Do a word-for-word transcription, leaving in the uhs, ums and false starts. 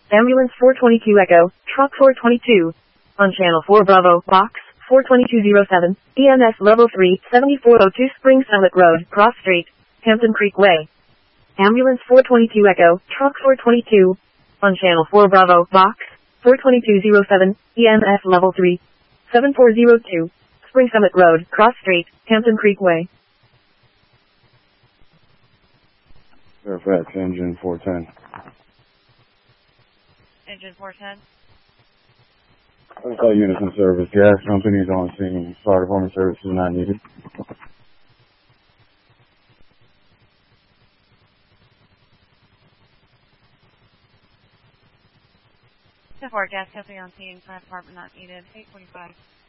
Ambulance four twenty-two Echo, Truck four twenty-two. On Channel four Bravo, Box four twenty-two oh seven, E M S Level three, seventy-four oh two Spring Summit Road, Cross Street, Hampton Creek Way. Ambulance four twenty-two Echo, Truck four twenty-two. On Channel four Bravo, Box four twenty-two oh seven, E M S Level three, seventy-four oh two, Spring Summit Road, Cross Street, Hampton Creek Way. Fairfax, engine four ten. Engine four ten. I'll call Unison Service. Gas companies on scene. Fire department services not needed. ten four, gas company on scene, fire department not needed. eight forty-five.